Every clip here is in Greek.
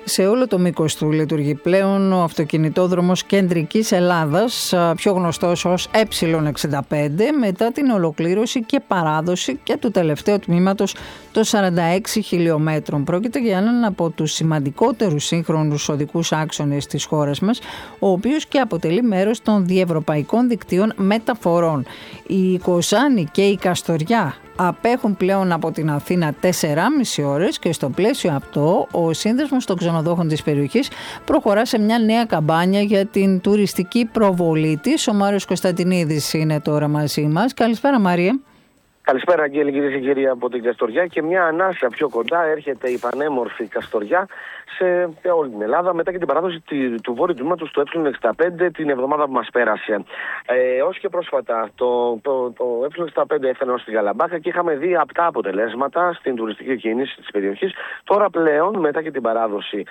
Σε όλο το μήκος του λειτουργεί πλέον ο αυτοκινητόδρομος Κεντρικής Ελλάδας, πιο γνωστός ως Ε65, μετά την ολοκλήρωση και παράδοση και του τελευταίου τμήματος των 46 χιλιόμετρων. Πρόκειται για έναν από τους σημαντικότερους σύγχρονους οδικούς άξονες της χώρας μας, ο οποίος και αποτελεί μέρος των διευρωπαϊκών δικτύων μεταφορών. Η Κοζάνη και η Καστοριά απέχουν πλέον από την Αθήνα 4,5 ώρες και στο πλαίσιο αυτό ο Σύνδεσμος των Ξενοδόχων της περιοχής προχωρά σε μια νέα καμπάνια για την τουριστική προβολή της. Ο Μάριος Κωνσταντινίδης είναι τώρα μαζί μας. Καλησπέρα Μάρια. Καλησπέρα Αγγέλη, κυρίες και κύριοι, από την Καστοριά, και μια ανάσα πιο κοντά έρχεται η πανέμορφη Καστοριά σε όλη την Ελλάδα, μετά και την παράδοση του βόρειου τμήματος του Ε65 την εβδομάδα που μας πέρασε. Ως και πρόσφατα το Ε65 έφτανε ως τη Γαλαμπάκα και είχαμε δει απτά αποτελέσματα στην τουριστική κίνηση της περιοχής. Τώρα πλέον, μετά και την παράδοση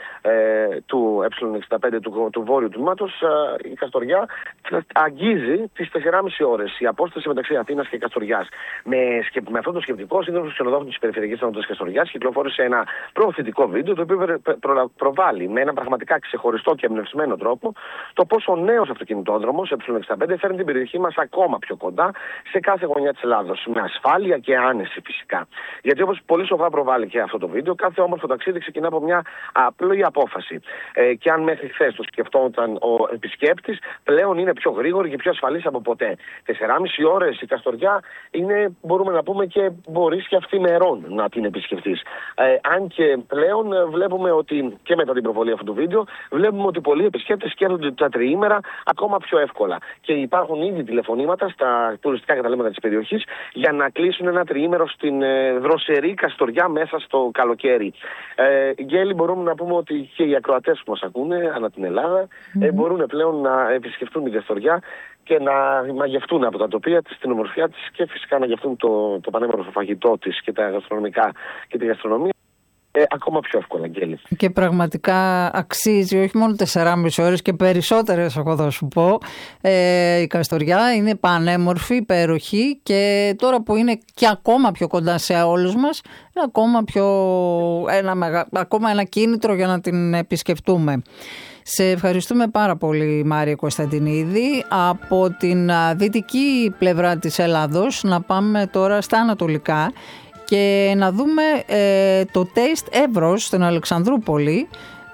του Ε65 του βόρειου τμήματος, η Καστοριά αγγίζει τις 4,5 ώρες. Η απόσταση μεταξύ Αθήνας και Καστοριάς. Με αυτό το σκεπτικό, ο Σύνδεσμος των Ξενοδόχων της Περιφερειακής Ενότητας Καστοριάς κυκλοφόρησε ένα προωθητικό βίντεο, το οποίο προβάλλει με ένα πραγματικά ξεχωριστό και εμπνευσμένο τρόπο το πώς ο νέος αυτοκινητόδρομος Ε65 φέρνει την περιοχή μας ακόμα πιο κοντά σε κάθε γωνιά της Ελλάδος, με ασφάλεια και άνεση φυσικά. Γιατί όπως πολύ σοβαρά προβάλλει και αυτό το βίντεο, κάθε όμορφο ταξίδι ξεκινά από μια απλή απόφαση. Και αν μέχρι χθες το σκεφτόταν ο επισκέπτης, πλέον είναι πιο γρήγορη και πιο ασφαλής από ποτέ. 4,5 ώρες η Καστοριά είναι, μπορούμε να πούμε, και μπορείς και αυθημερών να την επισκεφτείς. Αν και πλέον βλέπουμε ότι και μετά την προβολή αυτού του βίντεο, βλέπουμε ότι πολλοί επισκέπτες σκέφτονται τα τριήμερα ακόμα πιο εύκολα. Και υπάρχουν ήδη τηλεφωνήματα στα τουριστικά καταλήμματα της περιοχής για να κλείσουν ένα τριήμερο στην δροσερή Καστοριά μέσα στο καλοκαίρι. Γκέλη, μπορούμε να πούμε ότι και οι ακροατές που μας ακούνε ανά την Ελλάδα μπορούν πλέον να επισκεφτούν την Καστοριά και να μαγευτούν από τα τοπία της, την ομορφιά της, και φυσικά να γευτούν το πανέμορφο φαγητό της και τα γαστρονομικά και τη γαστρονομία ακόμα πιο εύκολα, Αγγέλη. Και πραγματικά αξίζει όχι μόνο 4,5 ώρες και περισσότερες, εγώ θα σου πω. Η Καστοριά είναι πανέμορφη, υπέροχη, και τώρα που είναι και ακόμα πιο κοντά σε όλους μας, είναι ακόμα ένα κίνητρο για να την επισκεφτούμε. Σε ευχαριστούμε πάρα πολύ Μάρια Κωνσταντινίδη. Από την δυτική πλευρά της Ελλάδος να πάμε τώρα στα ανατολικά και να δούμε το Taste Εύρος στην Αλεξανδρούπολη,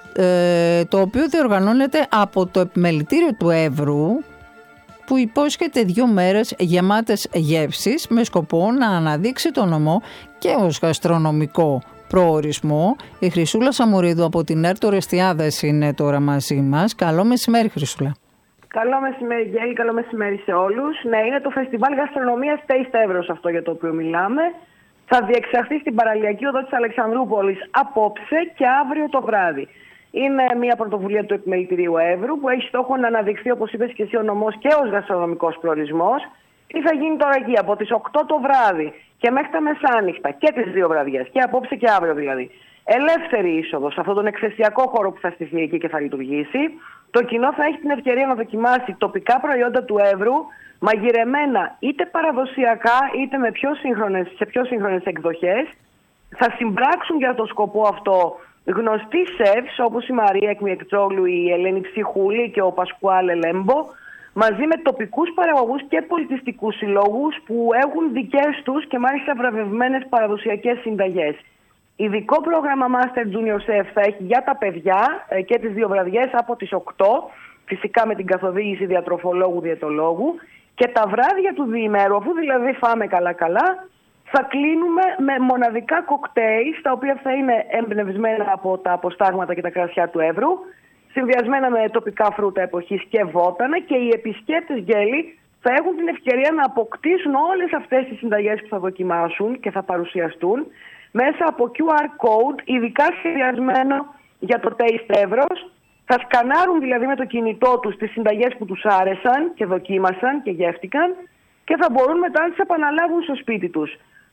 το οποίο διοργανώνεται από το Επιμελητήριο του Εύρου, που υπόσχεται 2 μέρες γεμάτες γεύσεις με σκοπό να αναδείξει τον νομό και ως γαστρονομικό προορισμό. Η Χρυσούλα Σαμουρίδου από την Έρτο Ρεστιάδες είναι τώρα μαζί μας. Καλό μεσημέρι, Χρυσούλα. Καλό μεσημέρι, Γέλη, καλό μεσημέρι σε όλους. Ναι, είναι το Φεστιβάλ Γαστρονομίας Taste Εύρος αυτό για το οποίο μιλάμε. Θα διεξαχθεί στην παραλιακή οδό της Αλεξανδρούπολης απόψε και αύριο το βράδυ. Είναι μια πρωτοβουλία του Επιμελητηρίου Εύρου που έχει στόχο να αναδειχθεί, όπως είπες και εσύ, ο νομός και ως γαστρονομικός προορισμός. Τι θα γίνει τώρα εκεί από τις 8 το βράδυ και μέχρι τα μεσάνυχτα και τις 2 βραδιές, και απόψε και αύριο δηλαδή. Ελεύθερη είσοδο σε αυτόν τον εκθεσιακό χώρο που θα στηθεί εκεί και θα λειτουργήσει. Το κοινό θα έχει την ευκαιρία να δοκιμάσει τοπικά προϊόντα του Εύρου, μαγειρεμένα είτε παραδοσιακά είτε σε πιο σύγχρονες εκδοχές. Θα συμπράξουν για τον σκοπό αυτό γνωστοί σεφς όπως η Μαρία Εκμιεκτζόγλου, η Ελένη Ψυχούλη και ο Πασκουάλε Λέμπο, μαζί με τοπικούς παραγωγούς και πολιτιστικούς συλλόγους που έχουν δικές τους και μάλιστα βραβευμένες παραδοσιακές συνταγές. Ειδικό πρόγραμμα Master Junior Chef θα έχει για τα παιδιά και τις 2 βραδιές από τις 8, φυσικά με την καθοδήγηση διατροφολόγου-διαιτολόγου, και τα βράδια του διημέρου, αφού δηλαδή φάμε καλά-καλά, θα κλείνουμε με μοναδικά κοκτέιλ, τα οποία θα είναι εμπνευσμένα από τα αποστάγματα και τα κρασιά του Εύρου, συνδυασμένα με τοπικά φρούτα εποχής και βότανα, και οι επισκέπτες, Γέλη, θα έχουν την ευκαιρία να αποκτήσουν όλες αυτές τις συνταγές που θα δοκιμάσουν και θα παρουσιαστούν μέσα από QR code, ειδικά σχεδιασμένο για το Taste Εύρος. Θα σκανάρουν δηλαδή με το κινητό τους τις συνταγές που τους άρεσαν και δοκίμασαν και γεύτηκαν, και θα μπορούν μετά να τις επαναλάβουν στο σπίτι τους.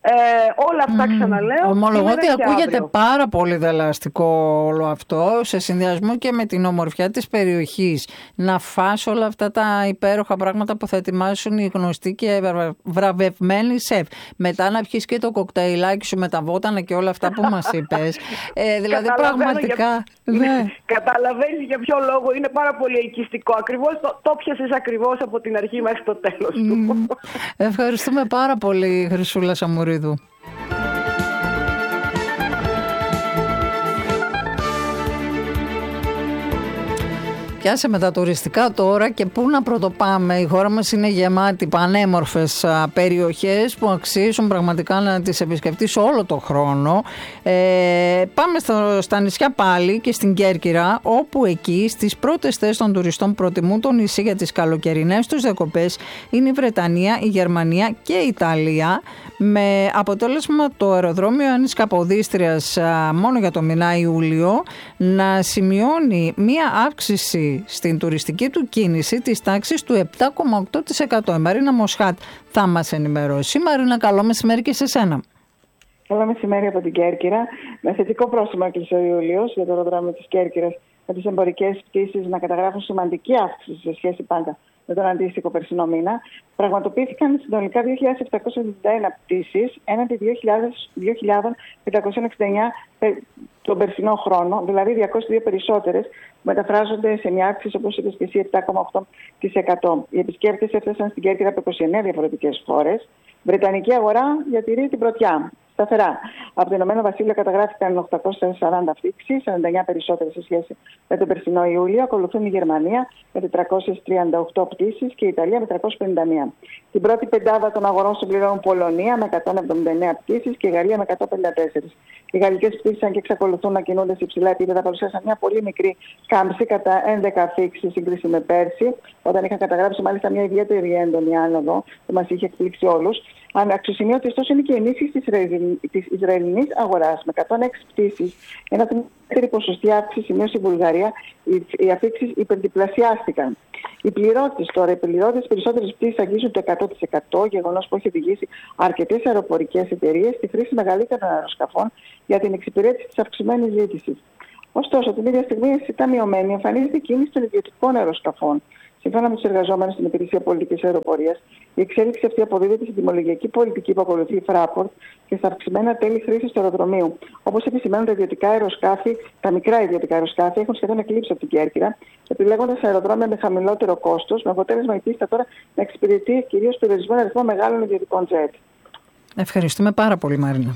Όλα αυτά ξαναλέω. Ομολογώ ότι ακούγεται πάρα πολύ δελεαστικό όλο αυτό, σε συνδυασμό και με την ομορφιά της περιοχής. Να φας όλα αυτά τα υπέροχα πράγματα που θα ετοιμάσουν οι γνωστοί και βραβευμένοι σεφ. Μετά να πιεις και το κοκτέιλάκι σου με τα βότανα και όλα αυτά που μας είπες. Δηλαδή πραγματικά... Καταλαβαίνεις για ποιο λόγο είναι πάρα πολύ ελκυστικό. Ακριβώς το πιάσες ακριβώς από την αρχή μέχρι το τέλος του. Ευχαριστούμε πάρα πολύ, Χρυσούλα Σαμουρίδου. Πιάσε με τα τουριστικά τώρα και πού να πρωτοπάμε. Η χώρα μας είναι γεμάτη πανέμορφες περιοχές που αξίζουν πραγματικά να τις επισκεφτείς όλο το χρόνο. Πάμε στα νησιά πάλι και στην Κέρκυρα, όπου εκεί στις πρώτες θέσεις των τουριστών προτιμούν το νησί για τις καλοκαιρινές τους διακοπές είναι η Βρετανία, η Γερμανία και η Ιταλία, με αποτέλεσμα το αεροδρόμιο Άννης Καποδίστριας μόνο για το μηνά Ιούλιο να σημειώνει μία αύξηση στην τουριστική του κίνηση της τάξης του 7,8%. Η Μαρίνα Μοσχάτ θα μας ενημερώσει. Μαρίνα, καλό μεσημέρι και σε σένα. Καλό μεσημέρι από την Κέρκυρα. Με θετικό πρόσημο έκλεισε ο Ιούλιος για το αεροδρόμιο της Κέρκυρας, με τις εμπορικές πτήσεις να καταγράφουν σημαντική αύξηση σε σχέση πάντα με τον αντίστοιχο περσινό μήνα. Πραγματοποιήθηκαν συνολικά 2.771 πτήσεις έναντι 2.569 τον περσινό χρόνο, δηλαδή 202 περισσότερες, που μεταφράζονται σε μια αύξηση, όπως είπες και εσύ, 7,8%. Οι επισκέπτες έφτασαν στην Κέρκυρα από 29 διαφορετικές χώρες. Η Βρετανική αγορά διατηρεί την πρωτιά. Σταθερά. Από το Ηνωμένο Βασίλειο καταγράφηκαν 840 πτήσεις, 49 περισσότερες σε σχέση με τον περσινό Ιούλιο. Ακολουθούν η Γερμανία με 438 πτήσεις και η Ιταλία με 351. Την πρώτη πεντάδα των αγορών συμπληρώνουν Πολωνία με 179 πτήσεις και η Γαλλία με 154. Οι γαλλικές πτήσεις, αν και εξακολουθούν να κινούνται σε υψηλά επίπεδα, παρουσίασαν μια πολύ μικρή κάμψη κατά 11 αφήξεις σύγκριση με πέρσι, όταν είχαν καταγράψει μάλιστα μια ιδιαίτερη έντονη άνοδο που μας είχε εκπλήξει όλους. Αξιοσημείωτη ωστόσο είναι και η ενίσχυση της Ισραηλινής αγοράς με 106 πτήσεις. Ένα δεύτερη ποσοστή αύξηση σημείωσε η Βουλγαρία, οι αφήξεις υπερδιπλασιάστηκαν. Οι πληρώτες περισσότερες πτήσεις αγγίζουν το 100%, γεγονός που έχει οδηγήσει αρκετές αεροπορικές εταιρείες στη χρήση μεγαλύτερων αεροσκαφών για την εξυπηρέτηση της αυξημένης ζήτησης. Ωστόσο, την ίδια στιγμή αισθητά μειωμένη εμφανίζεται η κίνηση των ιδιωτικών αεροσκαφών. Σύμφωνα με τους εργαζόμενους στην Υπηρεσία Πολιτικής Αεροπορίας, η εξέλιξη αυτή αποδίδεται στην τιμολογιακή πολιτική που ακολουθεί η Fraport και στα αυξημένα τέλη χρήσης του αεροδρομίου. Όπως επισημαίνουν τα ιδιωτικά αεροσκάφη, τα μικρά ιδιωτικά αεροσκάφη έχουν σχεδόν εκλείψει από την Κέρκυρα, επιλέγοντας αεροδρόμια με χαμηλότερο κόστος, με αποτέλεσμα η πίστα τώρα να εξυπηρετεί κυρίως περιορισμένο αριθμό μεγάλων ιδιωτικών τζετ. Ευχαριστούμε πάρα πολύ, Μαρίνα.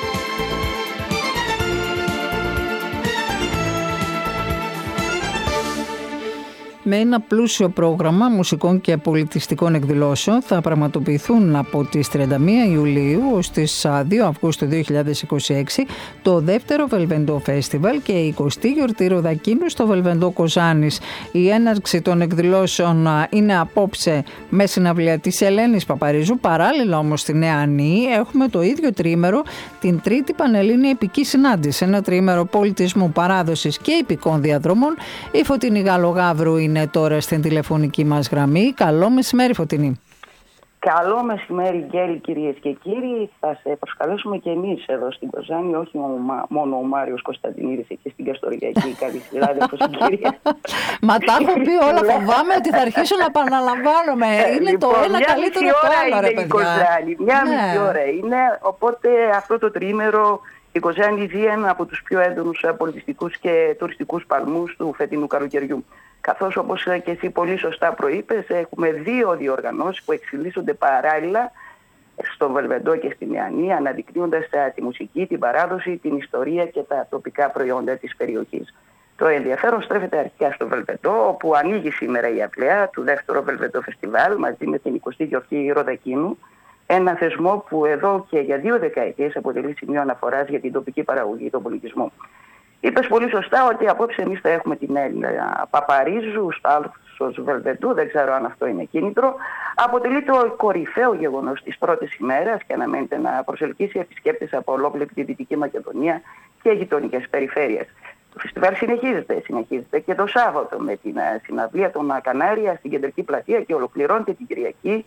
Με ένα πλούσιο πρόγραμμα μουσικών και πολιτιστικών εκδηλώσεων θα πραγματοποιηθούν από τις 31 Ιουλίου ως τις 2 Αυγούστου 2026 το δεύτερο Βελβεντό Φέστιβαλ και η 20η γιορτή Ροδακίνου στο Βελβεντό Κοζάνης. Η έναρξη των εκδηλώσεων είναι απόψε με συναυλία της Ελένης Παπαρίζου. Παράλληλα όμως στη Νέα Ανή έχουμε το ίδιο τρίμερο την τρίτη Πανελλήνια Επική Συνάντηση. Ένα τρίμερο πολιτισμού, παράδοσης και επικών διαδρομών. Η Φωτεινή Γαλογάβρου είναι τώρα στην τηλεφωνική μας γραμμή. Καλό μεσημέρι, Φωτεινή. Καλό μεσημέρι, Γκέλη, κυρίες και κύριοι. Θα σε προσκαλέσουμε και εμείς εδώ στην Κοζάνη, όχι μόνο ο Μάριος Κωνσταντινίδης εκεί στην Καστοριακή, καλή συνάδελφος η κυρία. Μα τα έχω πει όλα, φοβάμαι ότι θα αρχίσω να επαναλαμβάνομαι. Είναι λοιπόν, το ένα καλύτερο το άλλο, ρε παιδιά. Κοζάνη, μισή ώρα είναι, οπότε αυτό το τρίμερο η Κοζάνη ζει ένα από τους πιο έντονους πολιτιστικούς και τουριστικούς παλμούς του φετινού καλοκαιριού. Καθώς, όπως και εσύ πολύ σωστά προείπες, έχουμε δύο διοργανώσεις που εξελίσσονται παράλληλα στο Βελβεντό και στη Νέα Ανή, αναδεικνύοντας τη μουσική, την παράδοση, την ιστορία και τα τοπικά προϊόντα της περιοχής. Το ενδιαφέρον στρέφεται αρχικά στο Βελβεντό, όπου ανοίγει σήμερα η απλαία του δεύτερου Βελβεντό Φεστιβάλ μαζί με την 20η γιορτή Ροδακίνου. Ένα θεσμό που εδώ και για 2 δεκαετίες αποτελεί σημείο αναφοράς για την τοπική παραγωγή, τον πολιτισμό. Είπες πολύ σωστά ότι απόψε εμείς θα έχουμε την Έλληνα Παπαρίζου στο Άλσος Βελβεντού, δεν ξέρω αν αυτό είναι κίνητρο. Αποτελεί το κορυφαίο γεγονός της πρώτης ημέρας και αναμένεται να προσελκύσει επισκέπτες από ολόκληρη τη Δυτική Μακεδονία και γειτονικές περιφέρειες. Το φεστιβάλ συνεχίζεται και το Σάββατο με την συναυλία των Κανάρια στην Κεντρική Πλατεία και ολοκληρώνεται την Κυριακή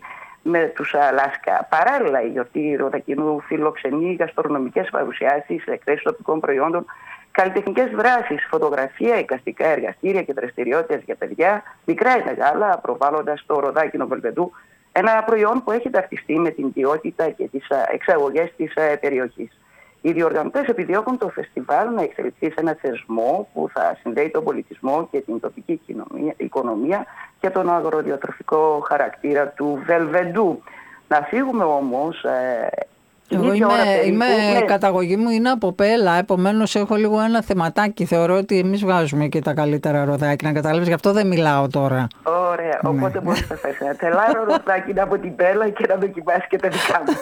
με τους Λάσκα. Παράλληλα, η γιορτή Ροδακινού φιλοξενεί γαστρονομικές παρουσιάσεις, εκθέσεις τοπικών προϊόντων, καλλιτεχνικές δράσεις, φωτογραφία, εικαστικά εργαστήρια και δραστηριότητες για παιδιά, μικρά ή μεγάλα, προβάλλοντας το ροδάκινο Βελβεντού, ένα προϊόν που έχει ταυτιστεί με την ποιότητα και τις εξαγωγές της περιοχής. Οι διοργανωτές επιδιώκουν το φεστιβάλ να εξελιχθεί σε ένα θεσμό που θα συνδέει τον πολιτισμό και την τοπική οικονομία και τον αγροδιατροφικό χαρακτήρα του Βελβεντού. Να φύγουμε όμως... Εγώ καταγωγή μου είναι από Πέλα, επομένως έχω λίγο ένα θεματάκι. Θεωρώ ότι εμείς βγάζουμε και τα καλύτερα ροδάκι, να καταλάβεις, γι' αυτό δεν μιλάω τώρα. Ωραία, οπότε μπορείς να φέρεις ένα τελάρο ροδάκι από την Πέλα και να δοκιμάσεις και τα δικά μου.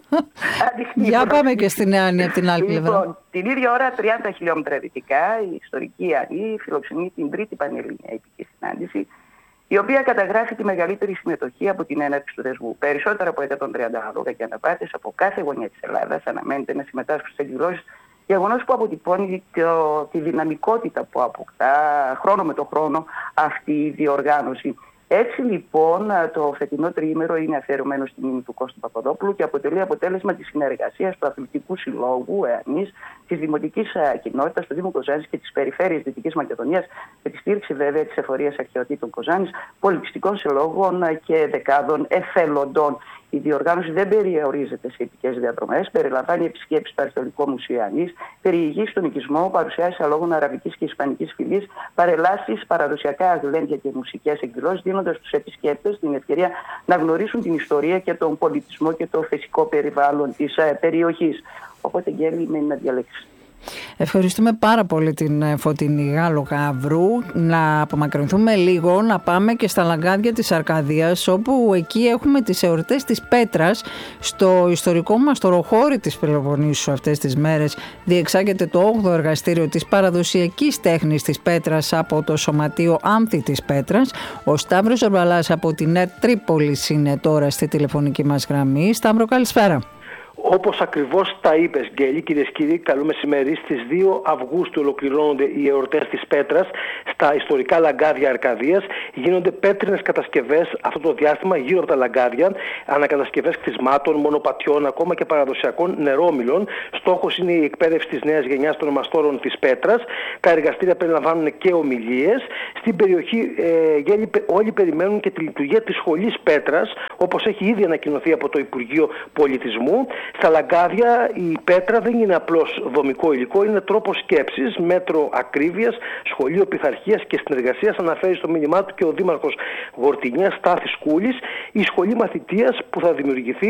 Για πάμε και στη Νέα Άννη από την άλλη πλευρά. Λοιπόν, την ίδια ώρα 30 χιλιόμετρα δυτικά η ιστορική Άννη φιλοξενεί την τρίτη πανελλήνια επική συνάντηση, η οποία καταγράφει τη μεγαλύτερη συμμετοχή από την έναρξη του δεσμού. Περισσότερα από 130 άλογα και αναπάτες από κάθε γωνιά της Ελλάδας αναμένεται να συμμετάσχουν στις εκδηλώσεις, γεγονός που αποτυπώνει τη δυναμικότητα που αποκτά χρόνο με το χρόνο αυτή η διοργάνωση. Έτσι λοιπόν το φετινό τριήμερο είναι αφιερωμένο στη μνήμη του Κώστα Παπαδόπουλου και αποτελεί αποτέλεσμα της συνεργασίας του Αθλητικού Συλλόγου ΕΑΝΗΣ, της Δημοτικής Κοινότητας, του Δήμου Κοζάνης και της Περιφέρειας Δυτικής Μακεδονίας, με τη στήριξη βέβαια της Εφορίας Αρχαιοτήτων Κοζάνης, πολιτιστικών συλλόγων και δεκάδων εθελοντών. Η διοργάνωση δεν περιορίζεται σε ειδικές διαδρομές, περιλαμβάνει επισκέψεις στο Αρχαιολογικό Μουσείο Άννης, περιηγεί στον οικισμό, παρουσιάσεις αλόγων αραβικής και ισπανικής φυλής, παρελάσεις, παραδοσιακά αγλέντια και μουσικές εκδηλώσεις, δίνοντας στους επισκέπτες την ευκαιρία να γνωρίσουν την ιστορία και τον πολιτισμό και το φυσικό περιβάλλον της περιοχής. Οπότε, Γκέλη, μένει να διαλέξεις. Ευχαριστούμε πάρα πολύ την Φωτεινή Γάλλο Γαύρου. Να απομακρυνθούμε λίγο, να πάμε και στα λαγκάδια της Αρκαδίας, όπου εκεί έχουμε τις εορτές της Πέτρας. Στο ιστορικό μας τοροχώρι της Πελοποννήσου αυτές τις μέρες διεξάγεται το 8ο εργαστήριο της παραδοσιακής τέχνης της Πέτρας από το Σωματείο Άμφη της Πέτρας. Ο Σταύρος Ζορβαλάς από την ΕΡΤ Τρίπολης είναι τώρα στη τηλεφωνική μας γραμμή. Σταύρο, καλησπέρα. Όπως ακριβώς τα είπες, Γκέλη, κυρίες και κύριοι, καλό μεσημέρι. Στις 2 Αυγούστου ολοκληρώνονται οι εορτές της Πέτρας στα ιστορικά λαγκάδια Αρκαδίας. Γίνονται πέτρινες κατασκευές αυτό το διάστημα γύρω από τα λαγκάδια, ανακατασκευές κτισμάτων, μονοπατιών, ακόμα και παραδοσιακών νερόμυλων. Στόχος είναι η εκπαίδευση της νέας γενιάς των μαστόρων της Πέτρας. Τα εργαστήρια περιλαμβάνουν και ομιλίες. Στην περιοχή, Γκέλη, όλοι περιμένουν και τη λειτουργία της σχολής Πέτρας, όπως έχει ήδη ανακοινωθεί από το Υπουργείο Πολιτισμού. Στα λαγκάδια η πέτρα δεν είναι απλώς δομικό υλικό, είναι τρόπος σκέψης, μέτρο ακρίβειας, σχολείο πειθαρχίας και συνεργασίας, αναφέρει στο μήνυμά του και ο Δήμαρχος Γορτινιάς Στάθης Κούλης. Η σχολή μαθητείας που θα δημιουργηθεί,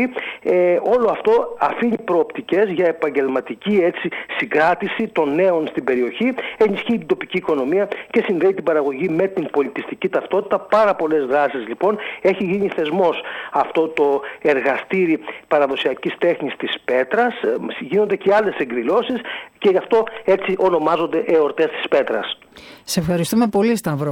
όλο αυτό αφήνει προοπτικές για επαγγελματική συγκράτηση των νέων στην περιοχή, ενισχύει την τοπική οικονομία και συνδέει την παραγωγή με την πολιτιστική ταυτότητα. Πάρα πολλές δράσεις λοιπόν. Έχει γίνει θεσμός αυτό το εργαστήρι παραδοσιακής τέχνης της Πέτρας, γίνονται και άλλες εκδηλώσεις και γι' αυτό έτσι ονομάζονται εορτές της Πέτρας. Σε ευχαριστούμε πολύ, Σταύρο.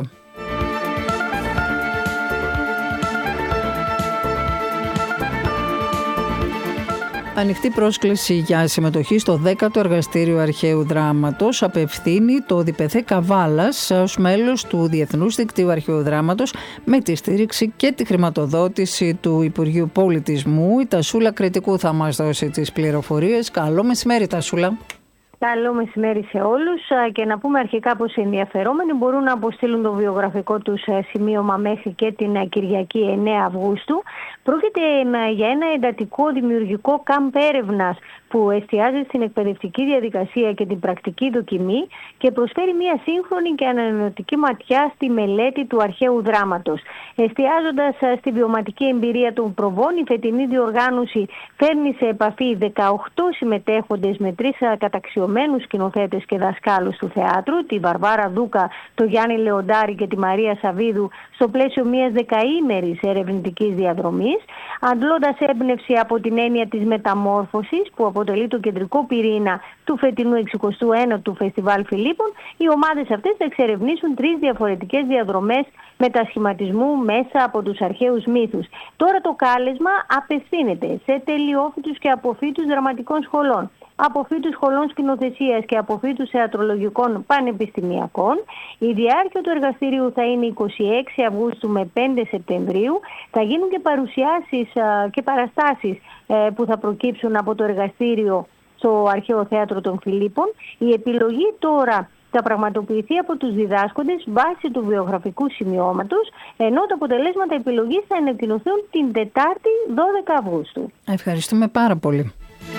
Ανοιχτή πρόσκληση για συμμετοχή στο 10ο Εργαστήριο Αρχαίου Δράματος απευθύνει το ΔΠΘ Καβάλας ως μέλος του Διεθνούς Δικτύου Αρχαίου Δράματος με τη στήριξη και τη χρηματοδότηση του Υπουργείου Πολιτισμού. Η Τασούλα Κρητικού θα μας δώσει τις πληροφορίες. Καλό μεσημέρι, Τασούλα. Καλό μεσημέρι σε όλους και να πούμε αρχικά πως οι ενδιαφερόμενοι μπορούν να αποστείλουν το βιογραφικό τους σημείωμα μέχρι και την Κυριακή 9 Αυγούστου. Πρόκειται για ένα εντατικό δημιουργικό κάμπ έρευνας που εστιάζει στην εκπαιδευτική διαδικασία και την πρακτική δοκιμή και προσφέρει μια σύγχρονη και ανανεωτική ματιά στη μελέτη του αρχαίου δράματος. Εστιάζοντας στη βιωματική εμπειρία των προβών, η φετινή διοργάνωση φέρνει σε επαφή 18 συμμετέχοντες με 3 καταξιωμένους σκηνοθέτες και δασκάλους του θεάτρου, τη Βαρβάρα Δούκα, τον Γιάννη Λεοντάρη και τη Μαρία Σαβίδου, στο πλαίσιο μιας δεκαήμερης ερευνητικής διαδρομής, αντλώντας έμπνευση από την έννοια της μεταμόρφωσης που αποτελεί το κεντρικό πυρήνα του φετινού 61ου Φεστιβάλ Φιλίππων. Οι ομάδες αυτές θα εξερευνήσουν 3 διαφορετικές διαδρομές μετασχηματισμού μέσα από τους αρχαίους μύθους. Τώρα το κάλεσμα απευθύνεται σε τελειόφοιτους και αποφοίτους δραματικών σχολών, αποφύτους σχολών σκηνοθεσίας και αποφύτους θεατρολογικών πανεπιστημιακών. Η διάρκεια του εργαστηρίου θα είναι 26 Αυγούστου με 5 Σεπτεμβρίου. Θα γίνουν και παρουσιάσεις και παραστάσεις που θα προκύψουν από το εργαστήριο στο Αρχαίο Θέατρο των Φιλίππων. Η επιλογή τώρα θα πραγματοποιηθεί από τους διδάσκοντες βάσει του βιογραφικού σημειώματος, ενώ τα αποτελέσματα επιλογής θα ανακοινωθούν την Τετάρτη 12 Αυγούστου. Ευχαριστούμε πάρα πολύ.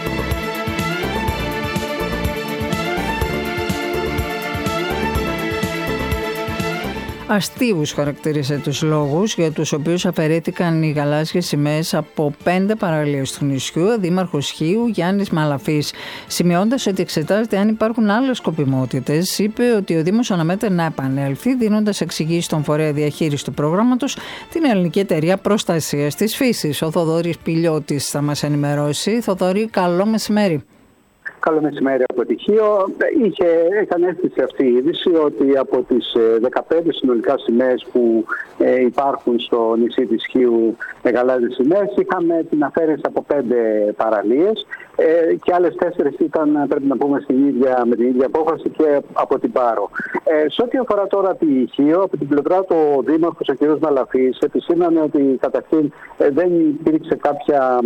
Αστείους χαρακτήρισε τους λόγους για τους οποίους αφαιρέθηκαν οι γαλάζιες σημαίες από 5 παραλίες του νησιού. Ο Δήμαρχος Χίου, Γιάννης Μαλαφής, σημειώντας ότι εξετάζεται αν υπάρχουν άλλες σκοπιμότητες, είπε ότι ο Δήμος αναμένεται να επανέλθει, δίνοντας εξηγήσεις στον φορέα διαχείρισης του προγράμματος, την Ελληνική Εταιρεία Προστασίας της Φύσης. Ο Θοδωρής Πηλιώτης θα μας ενημερώσει. Θοδωρή, καλό μεσημέρι. Καλό μεσημέρι από τη Χίο. Έκανε αίσθηση αυτή η είδηση ότι από τις 15 συνολικά σημαίες που υπάρχουν στο νησί της Χίου, γαλάζιες σημαίες, είχαμε την αφαίρεση από 5 παραλίες και άλλες 4 ήταν, πρέπει να πούμε, με την ίδια απόφαση και από την Πάρο. Σε ό,τι αφορά τώρα τη Χίο, από την πλευρά του ο Δήμαρχος, ο κ. Μαλαφής, επισήμανε ότι καταρχήν δεν υπήρξε κάποια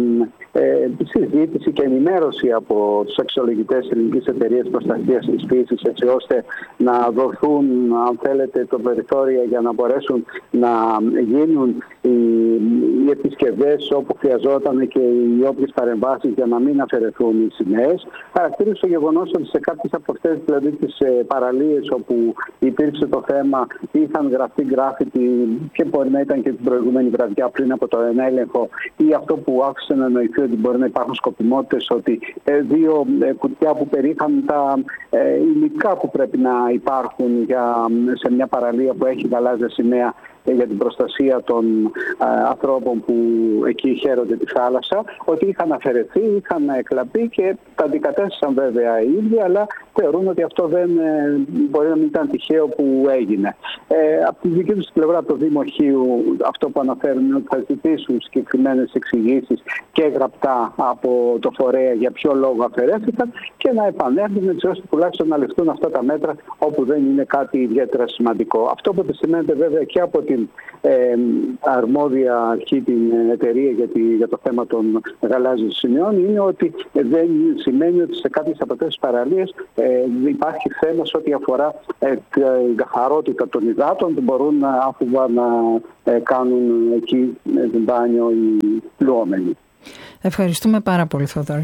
συζήτηση και ενημέρωση από τους αξιολογητές Ελληνικής Εταιρείας Προστασίας της Φύσης, έτσι ώστε να δοθούν, αν θέλετε, το περιθώριο για να μπορέσουν να γίνουν οι επισκευές όπου χρειαζόταν και οι όποιες παρεμβάσεις για να μην αφαιρεθούν οι σημαίες. Χαρακτήρισε το γεγονός ότι σε κάποιες από αυτές, δηλαδή τις παραλίες όπου υπήρξε το θέμα, είχαν γραφτεί γκράφιτι και μπορεί να ήταν και την προηγούμενη βραδιά πριν από τον έλεγχο, ή αυτό που άφησε να εννοηθεί ότι μπορεί να υπάρχουν σκοπιμότητες, ότι 2 κουτιά που περίχαν τα υλικά που πρέπει να υπάρχουν σε μια παραλία που έχει γαλάζια σημαία για την προστασία των ανθρώπων που εκεί χαίρονται τη θάλασσα, ότι είχαν αφαιρεθεί, είχαν εκλαπεί και τα αντικατέστησαν βέβαια οι ίδιοι, αλλά θεωρούν ότι αυτό δεν μπορεί να μην ήταν τυχαίο που έγινε. Από τη δική τους πλευρά, από το Δήμο Χίου, αυτό που αναφέρουν είναι ότι θα ζητήσουν συγκεκριμένες εξηγήσεις και γραπτά από το φορέα για ποιο λόγο αφαιρέθηκαν και να επανέλθουν, έτσι ώστε τουλάχιστον να ληφθούν αυτά τα μέτρα όπου δεν είναι κάτι ιδιαίτερα σημαντικό. Αυτό που σημαίνει βέβαια και από την αρμόδια αρχή, την εταιρεία για το θέμα των γαλάζιων σημείων, είναι ότι δεν σημαίνει ότι σε κάποιες από αυτές τις παραλίες υπάρχει θέμα σε ό,τι αφορά την καθαρότητα των υδάτων, που μπορούν άφοβα να κάνουν εκεί μπάνιο οι πλουόμενοι. Ευχαριστούμε πάρα πολύ, Θοδωρή.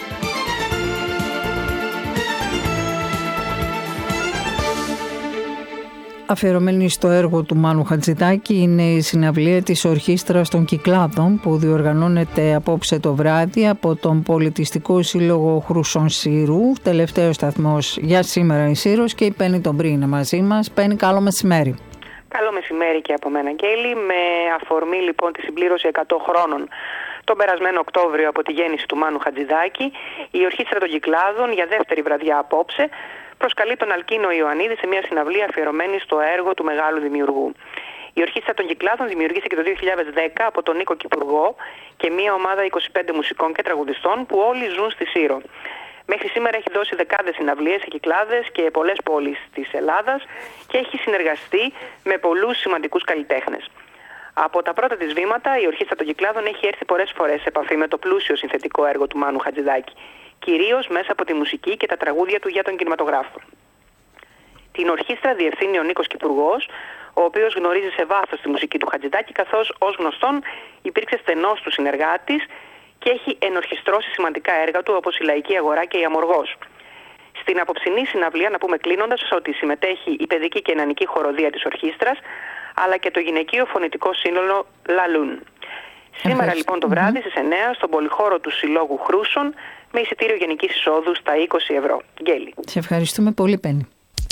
Αφιερωμένη στο έργο του Μάνου Χατζηδάκη είναι η συναυλία της Ορχήστρας των Κυκλάδων που διοργανώνεται απόψε το βράδυ από τον Πολιτιστικό Σύλλογο Χρυσών Σύρου. Τελευταίος σταθμός για σήμερα η Σύρος και η Πέννη τον Πρι είναι μαζί μας. Πέννη, καλό μεσημέρι. Καλό μεσημέρι και από μένα, Γκέλη. Με αφορμή λοιπόν τη συμπλήρωση 100 χρόνων τον περασμένο Οκτώβριο από τη γέννηση του Μάνου Χατζηδάκη, η Ορχήστρα των Κυκλάδων για δεύτερη βραδιά απόψε προσκαλεί τον Αλκίνο Ιωαννίδη σε μια συναυλία αφιερωμένη στο έργο του μεγάλου δημιουργού. Η Ορχήστρα των Κυκλάδων δημιουργήθηκε το 2010 από τον Νίκο Κυπουργό και μια ομάδα 25 μουσικών και τραγουδιστών που όλοι ζουν στη Σύρο. Μέχρι σήμερα έχει δώσει δεκάδες συναυλίες σε Κυκλάδες και πολλές πόλεις της Ελλάδας και έχει συνεργαστεί με πολλούς σημαντικούς καλλιτέχνες. Από τα πρώτα της βήματα, η Ορχήστρα των Κυκλάδων έχει έρθει πολλές φορές σε επαφή με το πλούσιο συνθετικό έργο του Μάνου Χατζηδάκη, κυρίως μέσα από τη μουσική και τα τραγούδια του για τον κινηματογράφο. Την ορχήστρα διευθύνει ο Νίκος Κυπουργός, ο οποίος γνωρίζει σε βάθος τη μουσική του Χατζηδάκη, καθώς ως γνωστόν υπήρξε στενός του συνεργάτης και έχει ενορχιστρώσει σημαντικά έργα του, όπως η Λαϊκή Αγορά και η Αμοργός. Στην απόψινή συναυλία, να πούμε κλείνοντας, ότι συμμετέχει η παιδική και ενανική χοροδία της ορχήστρας, αλλά και το γυναικείο φωνητικό σύνολο Λαλούν. Σήμερα λοιπόν το βράδυ στις 9 στον πολυχώρο του Συλλόγου Χρούσων, με εισιτήριο γενικής εισόδου στα 20 ευρώ. Γκέλη. Σε ευχαριστούμε πολύ, Πέννη.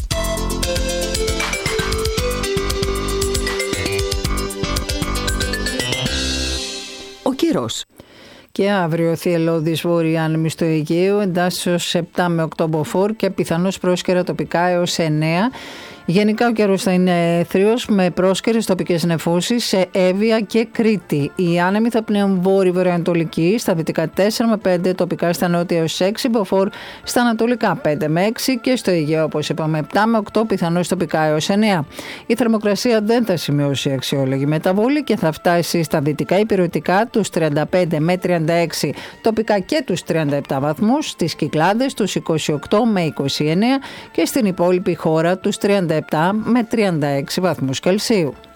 Ο καιρός. Και αύριο θυελλώδης βόρεια άνεμη στο Αιγαίο, εντάσσεως 7 με 8 μποφόρ και πιθανώς πρόσκαιρα τοπικά έως 9. Γενικά ο καιρός θα είναι έθριος με πρόσκαιρες τοπικές νεφώσεις σε Εύβοια και Κρήτη. Οι άνεμοι θα πνέουν βόρειο-βορειοανατολική, στα δυτικά 4 με 5, τοπικά στα νότια έως 6, μποφόρ στα ανατολικά 5 με 6 και στο Αιγαίο, όπως είπαμε, 7 με 8, πιθανώς τοπικά έως 9. Η θερμοκρασία δεν θα σημειώσει αξιόλογη μεταβολή και θα φτάσει στα δυτικά υπηρετικά τους 35 με 36, τοπικά και τους 37 βαθμούς, στις Κυκλάδες τους 28 με 29 και στην υπόλοιπη χώρα τους 37 με 36 βαθμούς Κελσίου.